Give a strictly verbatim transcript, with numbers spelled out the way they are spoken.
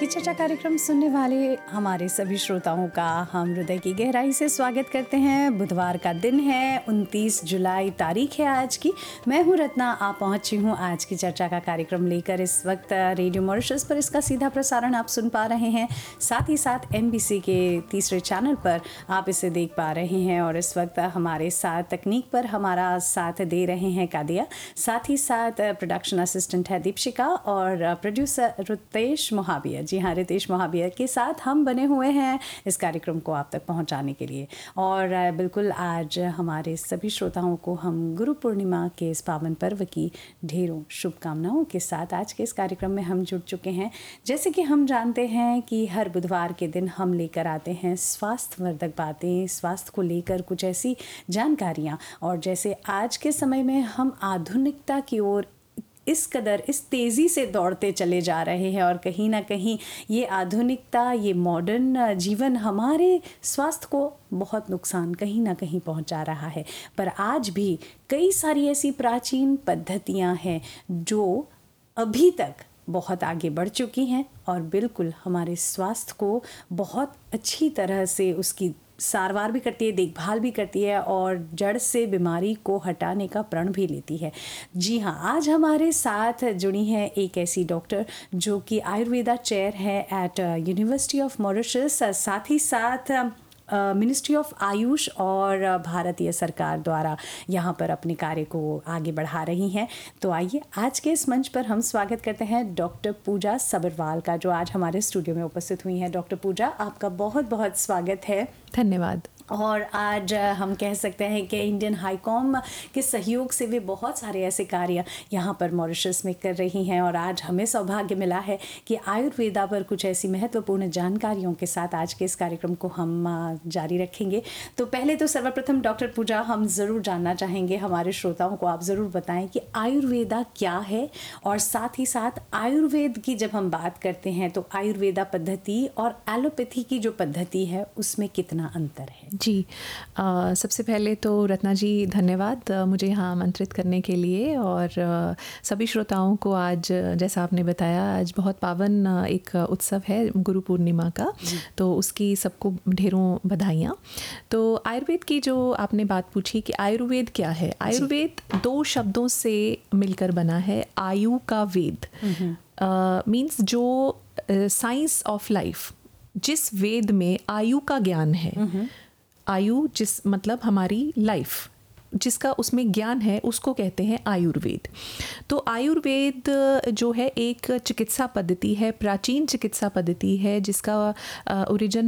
की चर्चा कार्यक्रम सुनने वाले हमारे सभी श्रोताओं का हम हृदय की गहराई से स्वागत करते हैं। बुधवार का दिन है, उनतीस जुलाई तारीख है आज की। मैं हूं रत्ना, आप पहुंची हूं आज की चर्चा का कार्यक्रम लेकर। इस वक्त रेडियो मॉरिशस पर इसका सीधा प्रसारण आप सुन पा रहे हैं, साथ ही साथ एमबीसी के तीसरे चैनल पर आप इसे देख पा रहे हैं। और इस वक्त हमारे साथ तकनीक पर हमारा साथ दे रहे हैं कादिया, साथ ही साथ प्रोडक्शन असिस्टेंट है दीपशिका और प्रोड्यूसर रितेश मोहाबिया। जी हाँ, रितेश मोहाबिया के साथ हम बने हुए हैं इस कार्यक्रम को आप तक पहुंचाने के लिए। और बिल्कुल आज हमारे सभी श्रोताओं को हम गुरु पूर्णिमा के इस पावन पर्व की ढेरों शुभकामनाओं के साथ आज के इस कार्यक्रम में हम जुड़ चुके हैं। जैसे कि हम जानते हैं कि हर बुधवार के दिन हम लेकर आते हैं स्वास्थ्यवर्धक बातें, स्वास्थ्य को लेकर कुछ ऐसी जानकारियाँ। और जैसे आज के समय में हम आधुनिकता की ओर इस कदर इस तेज़ी से दौड़ते चले जा रहे हैं और कहीं ना कहीं ये आधुनिकता, ये मॉडर्न जीवन हमारे स्वास्थ्य को बहुत नुकसान कहीं ना कहीं पहुंचा रहा है। पर आज भी कई सारी ऐसी प्राचीन पद्धतियां हैं जो अभी तक बहुत आगे बढ़ चुकी हैं और बिल्कुल हमारे स्वास्थ्य को बहुत अच्छी तरह से उसकी सारवार भी करती है, देखभाल भी करती है और जड़ से बीमारी को हटाने का प्रण भी लेती है। जी हाँ, आज हमारे साथ जुड़ी हैं एक ऐसी डॉक्टर जो कि आयुर्वेदा चेयर है एट यूनिवर्सिटी ऑफ मॉरिशस, साथ ही साथ मिनिस्ट्री ऑफ आयुष और भारतीय सरकार द्वारा यहाँ पर अपने कार्य को आगे बढ़ा रही हैं। तो आइए आज के इस मंच पर हम स्वागत करते हैं डॉक्टर पूजा सबरवाल का, जो आज हमारे स्टूडियो में उपस्थित हुई हैं। डॉक्टर पूजा, आपका बहुत बहुत स्वागत है। धन्यवाद। और आज हम कह सकते हैं कि इंडियन हाईकॉम के सहयोग से वे बहुत सारे ऐसे कार्य यहाँ पर मॉरिशस में कर रही हैं और आज हमें सौभाग्य मिला है कि आयुर्वेदा पर कुछ ऐसी महत्वपूर्ण जानकारियों के साथ आज के इस कार्यक्रम को हम जारी रखेंगे। तो पहले तो सर्वप्रथम डॉक्टर पूजा, हम ज़रूर जानना चाहेंगे, हमारे श्रोताओं को आप ज़रूर बताएं कि आयुर्वेदा क्या है और साथ ही साथ आयुर्वेद की जब हम बात करते हैं तो आयुर्वेदा पद्धति और एलोपैथी की जो पद्धति है उसमें कितना अंतर है। जी, आ, सबसे पहले तो रत्ना जी धन्यवाद मुझे यहाँ आमंत्रित करने के लिए। और आ, सभी श्रोताओं को आज, जैसा आपने बताया, आज बहुत पावन एक उत्सव है गुरु पूर्णिमा का, तो उसकी सबको ढेरों बधाइयाँ। तो आयुर्वेद की जो आपने बात पूछी कि आयुर्वेद क्या है, आयुर्वेद दो शब्दों से मिलकर बना है। आयु का वेद मीन्स जो साइंस ऑफ लाइफ, जिस वेद में आयु का ज्ञान है, आयु जिस मतलब हमारी लाइफ, जिसका उसमें ज्ञान है, उसको कहते हैं आयुर्वेद। तो आयुर्वेद जो है एक चिकित्सा पद्धति है, प्राचीन चिकित्सा पद्धति है, जिसका ओरिजिन